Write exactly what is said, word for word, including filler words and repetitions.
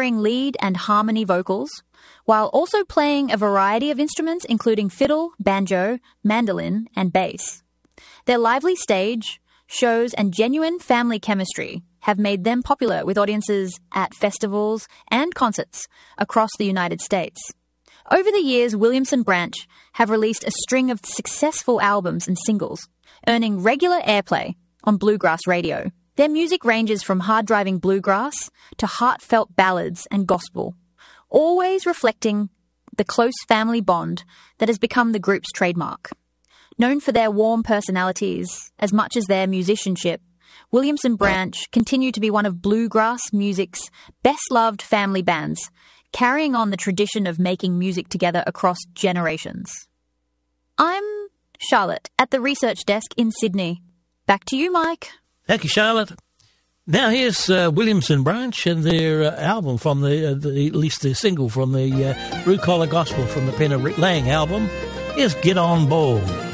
sharing lead and harmony vocals, while also playing a variety of instruments including fiddle, banjo, mandolin, and bass. Their lively stage, shows, and genuine family chemistry have made them popular with audiences at festivals and concerts across the United States. Over the years, Williamson Branch have released a string of successful albums and singles, earning regular airplay on bluegrass radio. Their music ranges from hard-driving bluegrass to heartfelt ballads and gospel, always reflecting the close family bond that has become the group's trademark. Known for their warm personalities as much as their musicianship, Williamson Branch continue to be one of bluegrass music's best-loved family bands, carrying on the tradition of making music together across generations. I'm Charlotte at the research desk in Sydney. Back to you, Mike. Thank you, Charlotte. Now here's uh, Williamson Branch and their uh, album from the, uh, the, at least the single from the uh, Blue Collar Gospel from the pen of Rick Lang album is Get On Board.